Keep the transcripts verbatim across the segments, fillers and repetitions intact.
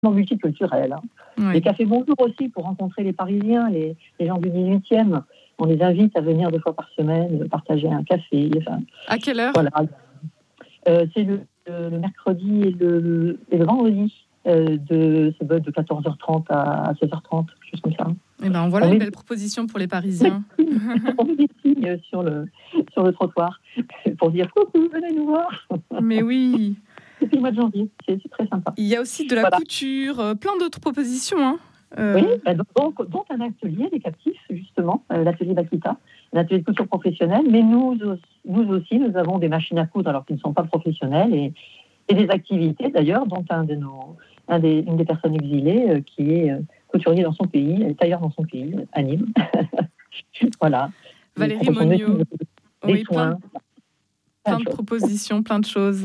multiculturel. Hein. Oui. Les cafés Bonjour aussi, pour rencontrer les Parisiens, les, les gens du dix-huitième. On les invite à venir deux fois par semaine, partager un café. Enfin, à quelle heure? Voilà. Euh, c'est le, le, le mercredi et le, et le vendredi, euh, de, de quatorze heures trente à seize heures trente, quelque chose comme ça. Eh ben, voilà on une met... belle proposition pour les Parisiens. On met des signes sur le, sur le trottoir pour dire coucou, venez nous voir. Mais oui. Depuis le mois de janvier, c'est, c'est très sympa. Il y a aussi de la voilà. couture, euh, plein d'autres propositions. Hein. Euh... Oui, bah, donc, donc un atelier des captifs, justement, euh, l'atelier Bakita, un atelier de couture professionnelle, mais nous, nous aussi, nous avons des machines à coudre alors qui ne sont pas professionnelles et, et des activités d'ailleurs, dont un de nos, un des, une des personnes exilées euh, qui est euh, couturier dans son pays, tailleur dans son pays, à Nîmes. Voilà. Valérie Monniot, oui, plein, plein de propositions, plein de choses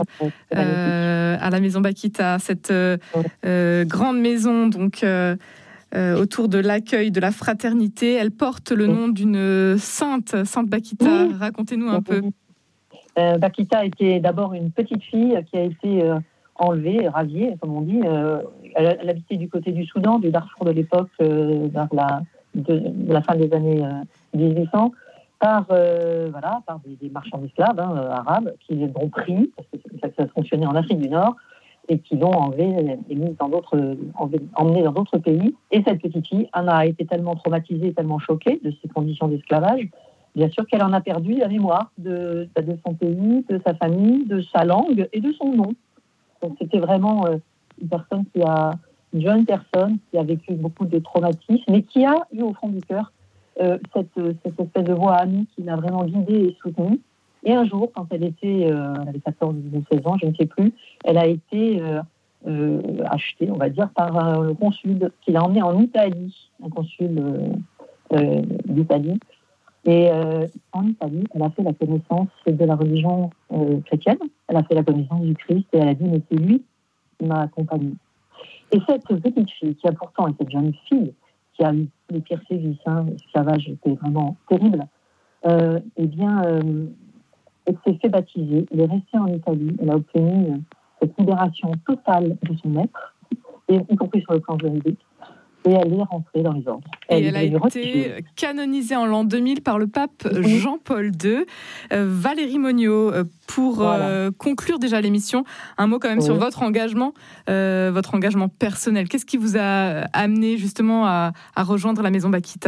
euh, à la maison Bakita, cette euh, euh, grande maison donc euh, euh, autour de l'accueil, de la fraternité. Elle porte le nom d'une sainte, Sainte Bakita. Oui. Racontez-nous un peu. Euh, Bakita était d'abord une petite fille qui a été euh, enlevée, radiée, comme on dit. Euh, elle, elle habitait du côté du Soudan, du Darfour de l'époque, euh, vers la, de, de la fin des années euh, dix-huit cents. Par, euh, voilà, par des, des marchands d'esclaves hein, euh, arabes qui les ont pris, parce que c'est comme ça que ça fonctionnait en Afrique du Nord, et qui l'ont enlevé et mis dans d'autres, emmené dans d'autres pays. Et cette petite fille en a été tellement traumatisée, tellement choquée de ces conditions d'esclavage, bien sûr qu'elle en a perdu la mémoire de, de son pays, de sa famille, de sa langue et de son nom. Donc c'était vraiment euh, une personne qui a, une jeune personne qui a vécu beaucoup de traumatismes, mais qui a eu au fond du cœur Euh, cette, cette espèce de voix amie qui l'a vraiment guidée et soutenue. Et un jour, quand elle était, euh, elle avait quatorze ou seize ans, je ne sais plus, elle a été euh, euh, achetée, on va dire, par un, le consul qui l'a emmenée en Italie, un consul euh, euh, d'Italie. Et euh, en Italie, elle a fait la connaissance de la religion euh, chrétienne, elle a fait la connaissance du Christ et elle a dit, mais c'est lui qui m'a accompagnée. Et cette petite fille, qui a pourtant été jeune fille, qui a eu les pires sévices, hein, l'esclavage était vraiment terrible, euh, eh bien, euh, elle s'est fait baptiser, elle est restée en Italie, elle a obtenu euh, cette libération totale de son maître, et, y compris sur le plan juridique, et elle est rentrée dans les ordres. Et elle, elle a été religieuse. Canonisée en l'an deux mille par le pape oui. Jean-Paul deux. Euh, Valérie Monniot, euh, pour voilà. euh, conclure déjà l'émission, un mot quand même oui. sur votre engagement, euh, votre engagement personnel. Qu'est-ce qui vous a amené justement à, à rejoindre la maison Bakita ?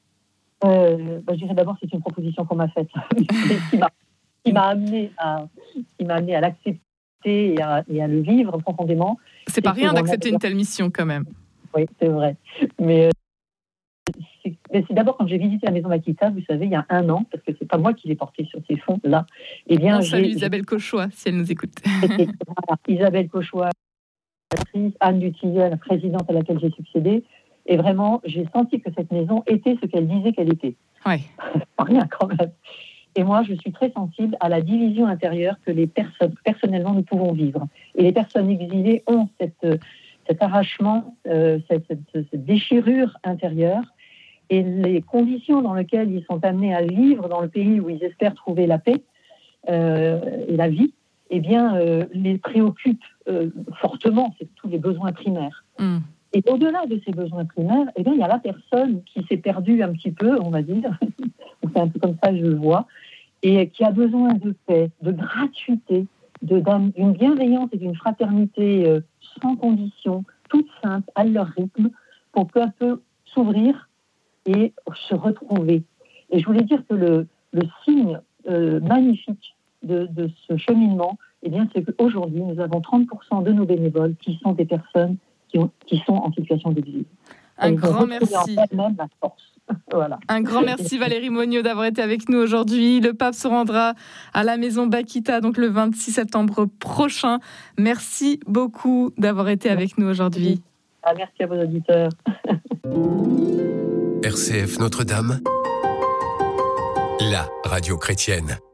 euh, bah, Je dirais d'abord c'est une proposition qu'on m'a faite, qui, m'a, qui, m'a amené à, qui m'a amené à l'accepter et à, et à le vivre profondément. C'est, c'est pas rien d'accepter une telle mission quand même. Oui, c'est vrai. Mais, euh, c'est, mais c'est d'abord quand j'ai visité la maison Bakita, vous savez, il y a un an, parce que c'est pas moi qui l'ai porté sur ces fonds-là. Eh bien, On j'ai, salue Isabelle j'ai... Cauchois, si elle nous écoute. Voilà, Isabelle Cauchois, Anne Dutilleul, la présidente à laquelle j'ai succédé. Et vraiment, j'ai senti que cette maison était ce qu'elle disait qu'elle était. Oui. Pas rien quand même. Et moi, je suis très sensible à la division intérieure que les personnes, personnellement, nous pouvons vivre. Et les personnes exilées ont cette... cet arrachement, euh, cette, cette, cette déchirure intérieure et les conditions dans lesquelles ils sont amenés à vivre dans le pays où ils espèrent trouver la paix euh, et la vie, eh bien, euh, les préoccupent euh, fortement, c'est tous les besoins primaires. Mm. Et au-delà de ces besoins primaires, eh bien, il y a la personne qui s'est perdue un petit peu, on va dire, c'est un peu comme ça que je le vois, et qui a besoin de paix, de gratuité, de, d'une bienveillance et d'une fraternité euh, sans condition, toutes simples, à leur rythme, pour peu à peu s'ouvrir et se retrouver. Et je voulais dire que le, le signe euh, magnifique de, de ce cheminement, eh bien, c'est qu'aujourd'hui, nous avons trente pour cent de nos bénévoles qui sont des personnes qui, ont, qui sont en situation d'exil. Un grand merci. Même la force. Voilà. Un grand merci Valérie Monniot d'avoir été avec nous aujourd'hui. Le pape se rendra à la maison Bakita donc le vingt-six septembre prochain. Merci beaucoup d'avoir été avec nous aujourd'hui. Ah, merci à vos auditeurs. R C F Notre-Dame, la radio chrétienne.